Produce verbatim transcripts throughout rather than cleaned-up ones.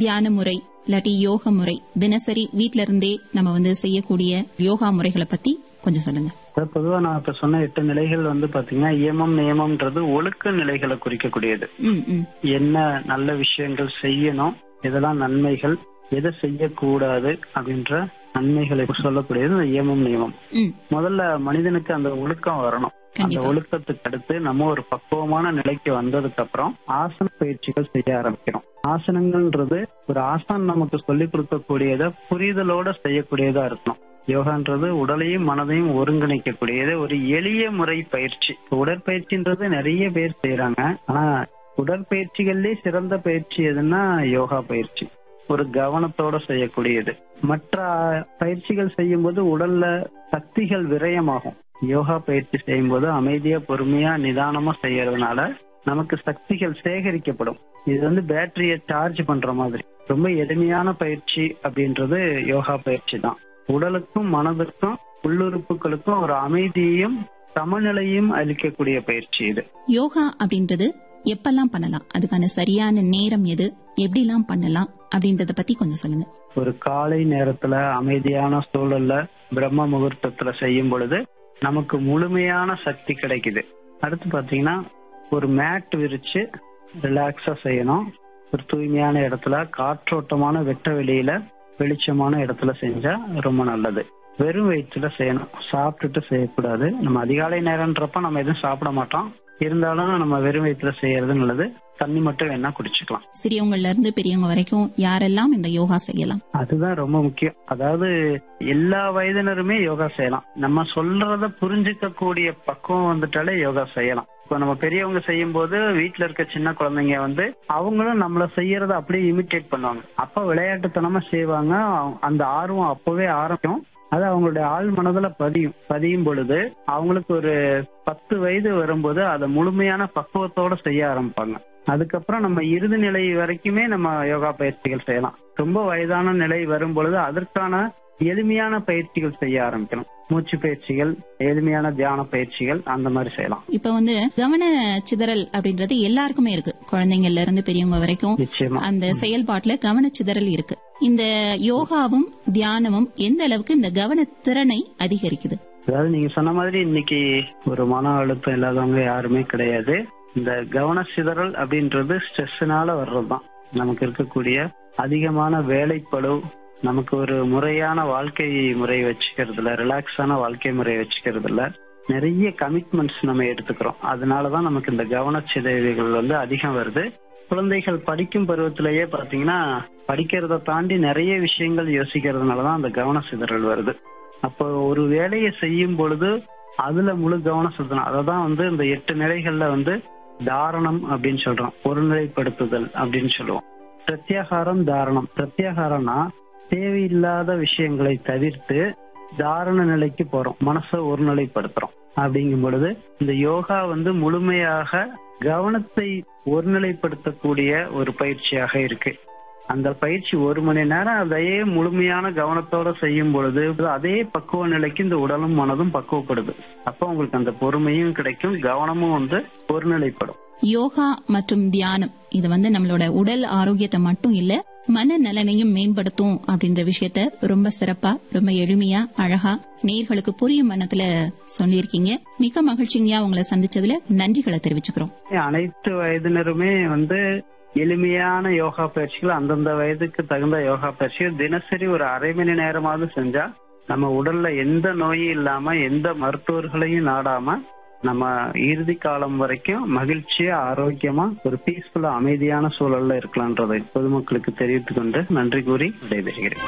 தியான முறை இல்லாட்டி யோக முறை தினசரி வீட்ல இருந்தே நம்ம வந்து செய்யக்கூடிய யோகா முறைகளை பத்தி கொஞ்சம் சொல்லுங்க. பொதுவா நான் இப்ப சொன்ன எட்டு நிலைகள் வந்து பாத்தீங்கன்னா இயமம் நியமம்ன்றது ஒழுக்க நிலைகளை குறிக்கக்கூடியது. என்ன நல்ல விஷயங்கள் செய்யணும், எதெல்லாம் நன்மைகள், எதை செய்யக்கூடாது அப்படின்ற நன்மைகளை சொல்லக்கூடியது இயமம் நியமம். முதல்ல மனிதனுக்கு அந்த ஒழுக்கம் வரணும். அந்த ஒழுக்கத்துக்கு அடுத்து நம்ம ஒரு பக்குவமான நிலைக்கு வந்ததுக்கு அப்புறம் ஆசன பயிற்சிகள் செய்ய ஆரம்பிக்கிறோம். ஆசனங்கள்ன்றது ஒரு ஆசான் நமக்கு சொல்லிக் கொடுக்கக்கூடியத புரிதலோட செய்யக்கூடியதா இருக்கணும். யோகான்றது உடலையும் மனதையும் ஒருங்கிணைக்கக்கூடியது ஒரு எளிய முறை பயிற்சி. உடற்பயிற்சின்றது நிறைய பேர் செய்யறாங்க. ஆனா உடற்பயிற்சிகள்லயே சிறந்த பயிற்சி எதுன்னா யோகா பயிற்சி. ஒரு கவனத்தோட செய்யக்கூடியது. மற்ற பயிற்சிகள் செய்யும் போது உடல்ல சக்திகள் விரயமாகும். யோகா பயிற்சி செய்யும் போது அமைதியா பொறுமையா நிதானமா செய்யறதுனால நமக்கு சக்திகள் சேகரிக்கப்படும். இது வந்து பேட்டரிய சார்ஜ் பண்ற மாதிரி ரொம்ப எளிமையான பயிற்சி அப்படின்றது யோகா பயிற்சி தான். உடலுக்கும் மனதிற்கும் உள்ளுறுப்புகளுக்கும் ஒரு அமைதியையும் சமநிலையும் அளிக்கக்கூடிய பயிற்சி இது. யோகா அப்படின்றது எப்பெல்லாம் பண்ணலாம், அதுக்கான சரியான நேரம் எது, எப்படி எல்லாம் பண்ணலாம் அப்படின்றத பத்தி கொஞ்சம் சொல்லுங்க. ஒரு காலை நேரத்துல அமைதியான சூழல்ல பிரம்ம முகூர்த்தத்துல செய்யும் பொழுது நமக்கு முழுமையான சக்தி கிடைக்குது. அடுத்து பாத்தீங்கன்னா ஒரு மேட் விரிச்சு ரிலாக்ஸா செய்யணும். ஒரு தூய்மையான இடத்துல காற்றோட்டமான வெட்ட வெளியில வெளிச்சமான இடத்துல செஞ்சா ரொம்ப நல்லது. வெறும் வயிற்றுல செய்யணும், சாப்பிட்டுட்டு செய்யக்கூடாது. நம்ம அதிகாலை நேரம்ன்றப்ப நம்ம எதுவும் சாப்பிட மாட்டோம், இருந்தாலும் நம்ம வெறும் வயிற்றுல செய்யறது நல்லது. தண்ணி மட்டும் வேணா குடிச்சுக்கலாம். சிறியவங்கல இருந்து பெரியவங்க வரைக்கும் யாரெல்லாம் இந்த யோகா செய்யலாம், அதுதான் ரொம்ப முக்கியம். அதாவது எல்லா வயதினருமே யோகா செய்யலாம். நம்ம சொல்றத புரிஞ்சுக்க கூடிய பக்குவம் வந்துட்டாலே யோகா செய்யலாம். இப்ப நம்ம பெரியவங்க செய்யும் போது வீட்டுல இருக்க சின்ன குழந்தைங்க வந்து அவங்களும் நம்மள செய்யறத அப்படியே இமிட்டேட் பண்ணுவாங்க. அப்ப விளையாட்டுத்தனமா செய்வாங்க. அந்த ஆர்வம் அப்பவே ஆரம்பிக்கும். அது அவங்களுடைய ஆள் மனதுல பதியும். பதியும் பொழுது அவங்களுக்கு ஒரு பத்து வயது வரும்போது அதை முழுமையான பக்குவத்தோட செய்ய ஆரம்பிப்பாங்க. அதுக்கப்புறம் நம்ம இறுதி நிலை வரைக்குமே நம்ம யோகா பயிற்சிகள் செய்யலாம். ரொம்ப வயதான நிலை வரும் பொழுது அதற்கான எளிமையான பயிற்சிகள் செய்ய ஆரம்பிக்கணும். மூச்சு பயிற்சிகள், எளிமையான தியான பயிற்சிகள் அந்த மாதிரி செய்யலாம். இப்ப வந்து கவன சிதறல் அப்படின்றது எல்லாருக்குமே இருக்கு. குழந்தைங்கள்ல இருந்து பெரியவங்க வரைக்கும் அந்த செயல்பாட்டுல கவன சிதறல் இருக்கு. இந்த யோகாவும் தியானமும் எந்த அளவுக்கு இந்த கவன திறனை அதிகரிக்குது? அதாவது நீங்க சொன்ன மாதிரி இன்னைக்கு ஒரு மன அழுத்தம் இல்லாதவங்க யாருமே கிடையாது. இந்த கவன சிதறல் அப்படின்றது ஸ்ட்ரெஸ்னால வர்றதுதான். நமக்கு இருக்கக்கூடிய அதிகமான வேலைப்பளு, நமக்கு ஒரு முறையான வாழ்க்கை முறை வச்சுக்கிறதுல, ரிலாக்ஸான வாழ்க்கை முறை வச்சுக்கிறதுல நிறைய கமிட்மெண்ட்ஸ் நம்ம எடுத்துக்கிறோம். அதனாலதான் நமக்கு இந்த கவன சிதைவுகள் வந்து அதிகம் வருது. குழந்தைகள் படிக்கும் பருவத்திலேயே பாத்தீங்கன்னா படிக்கிறத தாண்டி நிறைய விஷயங்கள் யோசிக்கிறதுனாலதான் அந்த கவன சிதறல் வருது. அப்போ ஒரு வேலையை செய்யும் பொழுது அதுல முழு கவனம் செலுத்தணும். அததான் வந்து இந்த எட்டு நிலைகள்ல வந்து தாரணம் அப்படின்னு சொல்றோம், ஒருநிலைப்படுத்துதல் அப்படின்னு சொல்லுவோம். பிரத்யாகாரம், தாரணம். பிரத்யாகாரம்னா தேவையில்லாத விஷயங்களை தவிர்த்து தாரண நிலைக்கு போறோம், மனசை ஒருநிலைப்படுத்துறோம். அப்படிங்கும் பொழுது இந்த யோகா வந்து முழுமையாக கவனத்தை ஒருநிலைப்படுத்தக்கூடிய ஒரு பயிற்சியாக இருக்கு. அந்த பயிற்சி ஒரு மணி நேரம் அதையே முழுமையான கவனத்தோட செய்யும் பொழுது அதே பக்குவ நிலைக்கு இந்த உடலும் மனதும் பக்குவப்படுது. அப்ப உங்களுக்கு அந்த பொறுமையும் கிடைக்கும், கவனமும் வந்து ஒருநிலைப்படும். யோகா மற்றும் தியானம் இது வந்து நம்மளோட உடல் ஆரோக்கியத்தை மட்டும் இல்ல, மன நலனையும் மேம்படுத்தும் அப்படின்ற விஷயத்த ரொம்ப சிறப்பா, ரொம்ப எளிமையா, அழகா நேயர்களுக்கு புரியும் மனத்துல சொல்லியிருக்கீங்க. மிக மகிழ்ச்சியா உங்களை சந்திச்சதுல நன்றிகளை தெரிவிச்சுக்கிறோம். அனைத்து வயதினருமே வந்து எளிமையான யோகா பயிற்சிகள், அந்தந்த வயதுக்கு தகுந்த யோகா பயிற்சிகள் தினசரி ஒரு அரை மணி நேரமாவது செஞ்சா நம்ம உடல்ல எந்த நோயும் இல்லாம எந்த மருத்துவர்களையும் நாடாம நம்ம இறுதி காலம் வரைக்கும் மகிழ்ச்சியா, ஆரோக்கியமா, ஒரு பீஸ்ஃபுல்லா அமைதியான சூழல்ல இருக்கலாம்ன்றதை பொதுமக்களுக்கு தெரிவித்துக் கொண்டு நன்றி கூறி விடைபெறுகிறேன்.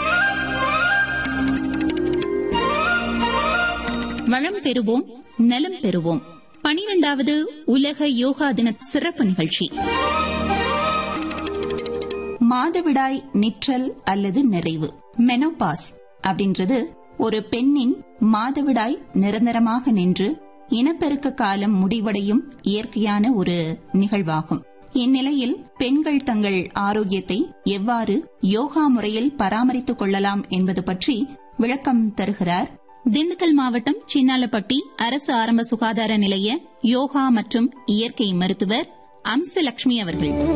வளம் பெறுவோம், நலம் பெறுவோம். பனிரெண்டாவது உலக யோகா தின சிறப்பு நிகழ்ச்சி. மாதவிடாய் நிற்றல் அல்லது நிறைவு, மெனோபாஸ் அப்படின்றது ஒரு பெண்ணின் மாதவிடாய் நிரந்தரமாக நின்று இனப்பெருக்க காலம் முடிவடையும் இயற்கையான ஒரு நிகழ்வாகும். இந்நிலையில் பெண்கள் தங்கள் ஆரோக்கியத்தை எவ்வாறு யோகா முறையில் பராமரித்துக் கொள்ளலாம் என்பது பற்றி விளக்கம் தருகிறார் திண்டுக்கல் மாவட்டம் சின்னாலப்பட்டி அரசு ஆரம்ப சுகாதார நிலைய யோகா மற்றும் இயற்கை மருத்துவர் அம்சலட்சுமி அவர்கள்.